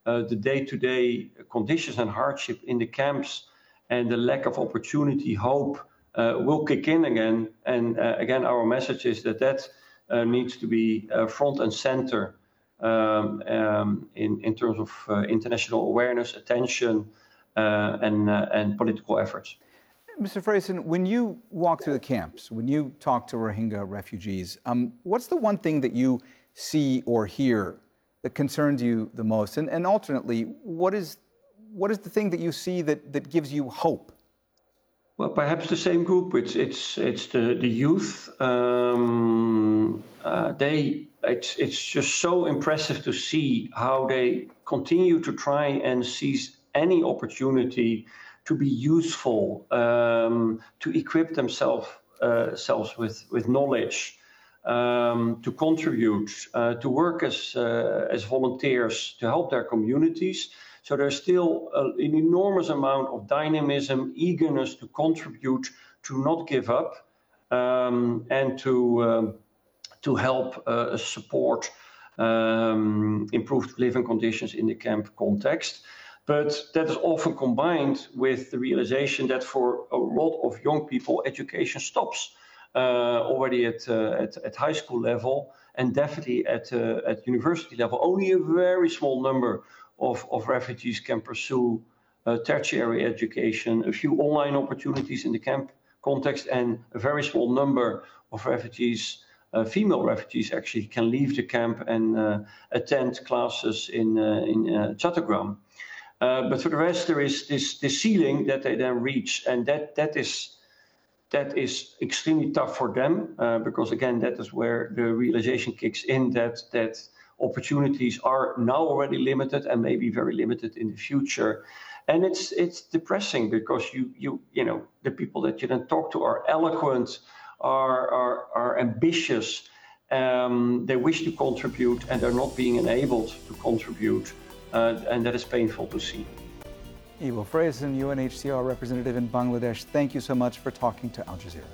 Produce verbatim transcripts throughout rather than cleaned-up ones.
uh, the day-to-day conditions and hardship in the camps and the lack of opportunity, hope uh, will kick in again. And uh, again, our message is that that uh, needs to be uh, front and center um, um, in, in terms of uh, international awareness, attention, uh, and, uh, and political efforts. Mister Freyson, when you walk through the camps, when you talk to Rohingya refugees, um, what's the one thing that you see or hear that concerns you the most? And, and alternately, what is, what is the thing that you see that, that gives you hope? Well, perhaps the same group. It's, it's, it's the, the youth. Um, uh, they, it's, it's just so impressive to see how they continue to try and seize any opportunity to be useful, um, to equip themselves uh, selves with, with knowledge, um, to contribute, uh, to work as, uh, as volunteers to help their communities. So there's still a, an enormous amount of dynamism, eagerness to contribute, to not give up, um, and to, um, to help uh, support um, improved living conditions in the camp context. But that is often combined with the realization that for a lot of young people, education stops uh, already at, uh, at, at high school level and definitely at, uh, at university level. Only a very small number of, of refugees can pursue uh, tertiary education, a few online opportunities in the camp context, and a very small number of refugees, uh, female refugees actually, can leave the camp and uh, attend classes in, uh, in uh, Chattogram. Uh, but for the rest, there is this, this ceiling that they then reach, and that that is that is extremely tough for them uh, because again, that is where the realization kicks in that that opportunities are now already limited and maybe very limited in the future, and it's it's depressing because you you you know the people that you then talk to are eloquent, are are are ambitious, um, they wish to contribute and they're not being enabled to contribute. Uh, and that is painful to see. Ivo Freyson, U N H C R representative in Bangladesh, thank you so much for talking to Al Jazeera.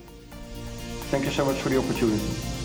Thank you so much for the opportunity.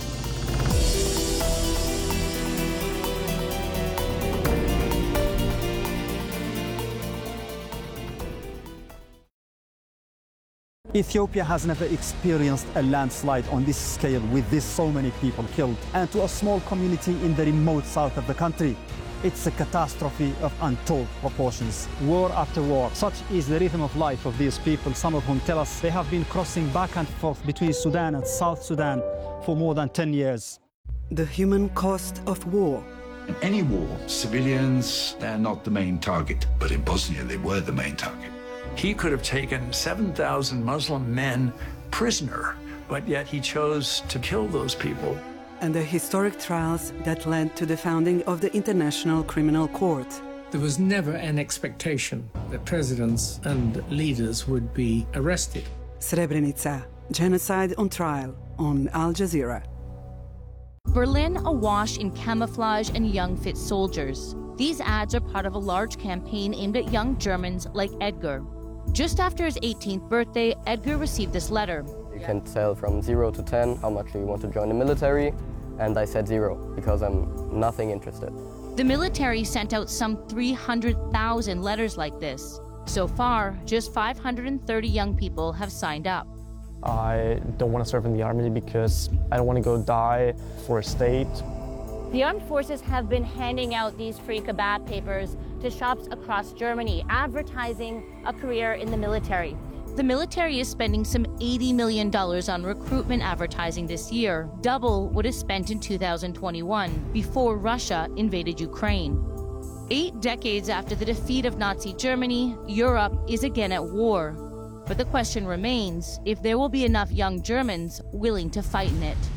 Ethiopia has never experienced a landslide on this scale with this so many people killed, and to a small community in the remote south of the country. It's a catastrophe of untold proportions. War after war. Such is the rhythm of life of these people, some of whom tell us they have been crossing back and forth between Sudan and South Sudan for more than ten years. The human cost of war. In any war, civilians, they're not the main target, but in Bosnia they were the main target. He could have taken seven thousand Muslim men prisoner, but yet he chose to kill those people. And the historic trials that led to the founding of the International Criminal Court. There was never an expectation that presidents and leaders would be arrested. Srebrenica, genocide on trial, on Al Jazeera. Berlin awash in camouflage and young fit soldiers. These ads are part of a large campaign aimed at young Germans like Edgar. Just after his eighteenth birthday, Edgar received this letter. You can tell from zero to ten how much you want to join the military, and I said zero because I'm nothing interested. The military sent out some three hundred thousand letters like this. So far, just five hundred thirty young people have signed up. I don't want to serve in the army because I don't want to go die for a state. The armed forces have been handing out these free kebab papers to shops across Germany, advertising a career in the military. The military is spending some eighty million dollars on recruitment advertising this year, double what is spent in two thousand twenty-one, before Russia invaded Ukraine. Eight decades after the defeat of Nazi Germany, Europe is again at war. But the question remains if there will be enough young Germans willing to fight in it.